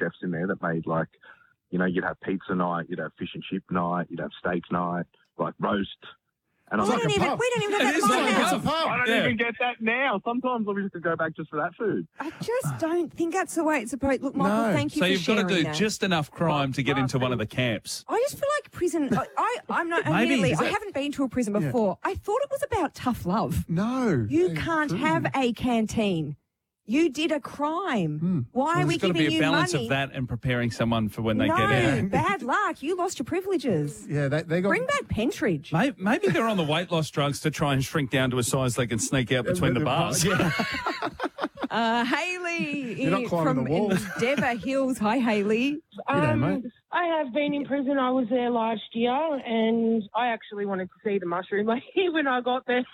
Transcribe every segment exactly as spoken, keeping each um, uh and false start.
chefs in there that made like, you know, you'd have pizza night, you'd have fish and chip night, you'd have steak night, like roast. And we, I'm don't like, even, we don't even have It that is in like my it's house. a pub. I don't Yeah. even get that now. Sometimes I wish I could go back just for that food. I just don't think that's the way it's supposed. Look, Michael, No. thank you So for you've got sharing to do that. just enough crime to get into one of the camps. I just feel like prison. I, I I'm not. Maybe, Admittedly, is I it- haven't been to a prison before. I thought it was about tough love. No. You Hey, can't prison. have a canteen. You did a crime. Why Well, are we there's got to giving be a you balance money? of that and preparing someone for when they no, get out. bad luck. You lost your privileges. Yeah, they, they got... Bring back Pentridge. Maybe, maybe they're on the weight loss drugs to try and shrink down to a size they can sneak out between the bars. Yeah. Uh, Haley You're not in- climbing from the walls. Dever Hills. Hi, Haley. G'day, Um, mate. I have been in prison. I was there last year, and I actually wanted to see the mushroom lady when I got there.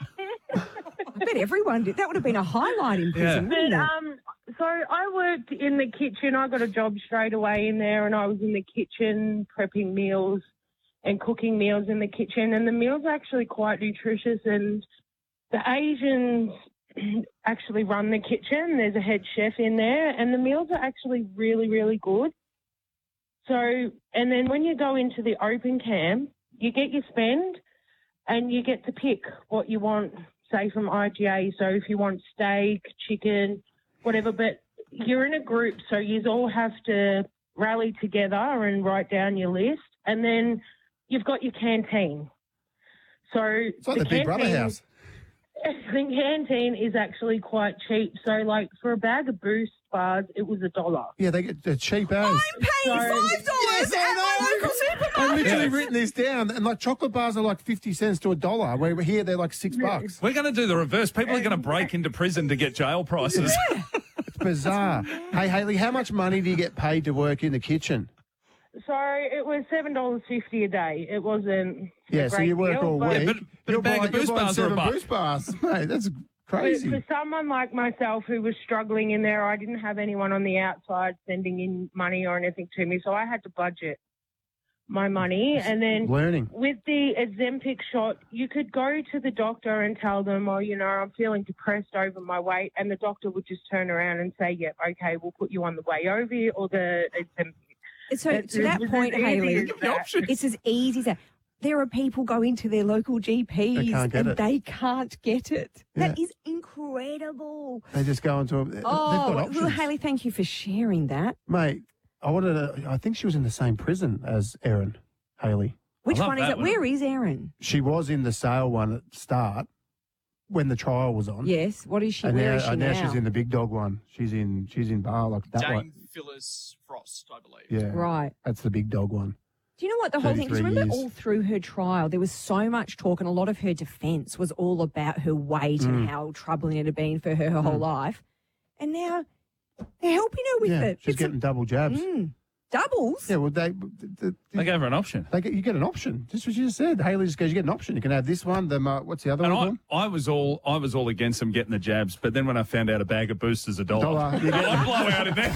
I bet everyone did. That would have been a highlight in prison, Yeah. wouldn't But, it? um, so I worked in the kitchen. I got a job straight away in there, and I was in the kitchen prepping meals and cooking meals in the kitchen. And the meals are actually quite nutritious, and the Asians actually run the kitchen. There's a head chef in there, and the meals are actually really, really good. So, and then when you go into the open camp, you get your spend and you get to pick what you want, say from I G A. So if you want steak, chicken, whatever, but you're in a group, so you all have to rally together and write down your list. And then you've got your canteen. So It's like the, Big Brother canteen- house. The canteen is actually quite cheap. So, like, for a bag of Boost bars, it was a dollar. Yeah, they get they're cheap as. I'm paying So- five dollars Yes, I at my know. local supermarket. I've literally Yeah. written this down, and like chocolate bars are like fifty cents to a dollar. Where here they're like six bucks. We're going to do the reverse. People are going to break into prison to get jail prices. It's bizarre. Hey, Haley, how much money do you get paid to work in the kitchen? So, it was seven dollars fifty a day. It wasn't. Yeah, a so great you work deal, all but- week. Yeah, but- but a You're bag of buying- you're Boost buying bars are a seven buck. Boost bars. Mate, that's But crazy. for someone like myself who was struggling in there, I didn't have anyone on the outside sending in money or anything to me, so I had to budget my money. And then Learning. with the Ozempic shot, you could go to the doctor and tell them, oh, you know, I'm feeling depressed over my weight, and the doctor would just turn around and say, yep, okay, we'll put you on the Wegovy or the Ozempic. So It's- to that it's point, as easy Haley, as that. it's as easy as that. There are people going to their local G Ps They can't get and it. they can't get it. Yeah. That is incredible. They just go into them. They've got Oh, options. well, Haley, thank you for sharing that. Mate, I wanted to, I think she was in the same prison as Erin, Haley. Which love one is that it? one. Where is Erin? She was in the sale one at the start when the trial was on. Yes. What is she? And Where now, is she and now? now she's in the big dog one. She's in she's in bar like that Jane one. Phyllis Frost, I believe. Yeah. Right. That's the big dog one. Do you know what the whole thing? Because thirty-three remember, years. all through her trial, there was so much talk, and a lot of her defence was all about her weight Mm. and how troubling it had been for her her whole life. And now they're helping her with Yeah. it. She's It's a- getting double jabs. Mm. doubles. Yeah, well, they, the, They gave her an option. they get, you get an option. Just what you just said. Haley just goes, you get an option. You can have this one. The uh, what's the other And one? I, I was all I was all against them getting the jabs, but then when I found out a bag of boosters a dollar, Dollar. You get- I'd blow out in there.